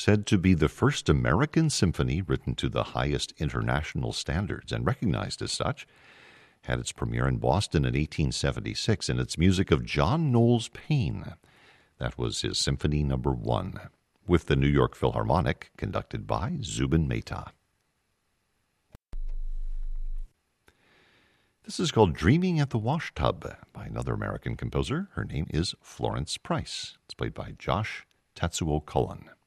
said to be the first American symphony written to the highest international standards and recognized as such, had its premiere in Boston in 1876, and it's music of John Knowles Paine. That was his Symphony No. 1, with the New York Philharmonic, conducted by Zubin Mehta. This is called Dreaming at the Washtub by another American composer. Her name is Florence Price. It's played by Josh Tatsuo Cullen.